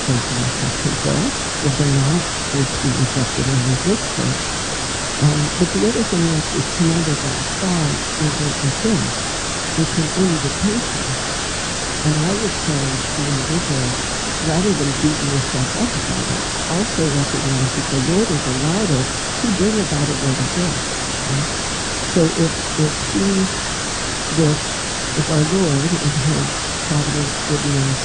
those in self-control. If they're not, it's be rejected and resisted. But the other thing is to know that that thought isn't a thing. It's an invitation. And I would say to individuals, rather than beating yourself up about it, also recognize that the Lord has allowed it to bring about a greater good. Okay? So if our Lord, in His providence, goodness,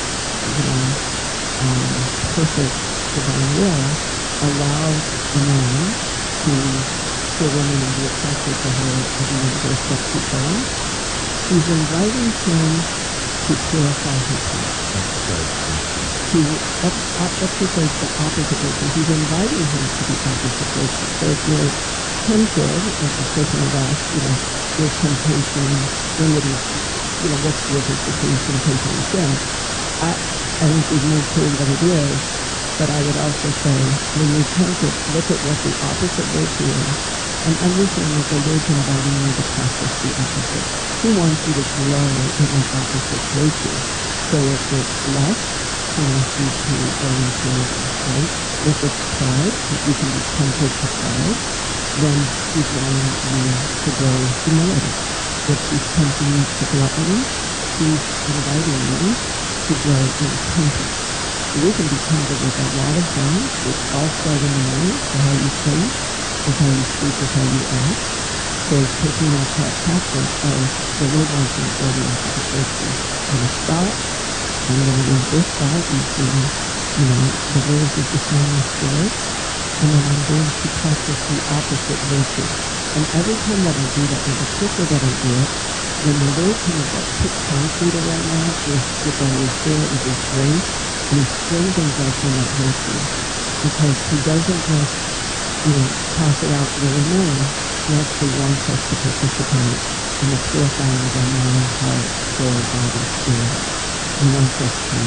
perfect divine will, allows a man to see a woman and be attracted to her and go sexual, He's inviting him to purify his heart. To exercise the opposite virtue. He's inviting him to the opposite virtue. So if you're tempted, as the person had asked, is temptation limited, what's the difference between temptation and sin? I think we've made clear what it is, but I would also say, when you're tempted, look at what the opposite virtue is, and understand that the Lord's inviting you to practice the opposite. He wants you to grow in that opposite virtue. So if it's lust, He wants you to grow in purity, right? If it's pride, if you can be tempted to pride, then He's wanting you to grow in humility. If He's tempting you to gluttony, He's inviting you to grow in temperance. We can be tempted with a lot of things, which all start in the mind, so how you think, with how you speak, with how you act. So taking up that practice of the Lord wants me to go the opposite virtue. I'm going to stop. I'm going to resist that using, the rules of discerning spirit. And then I'm going to practice the opposite virtue. And every time that I do that, there's a quicker that I do it, when the Lord kind of put concrete around that with the Holy Spirit, with His grace, and He strengthens us in that virtue. Because He doesn't just, toss it out willy-nilly. He actually wants us to participate in the purifying of our mind, heart, soul, body, spirit. He wants us to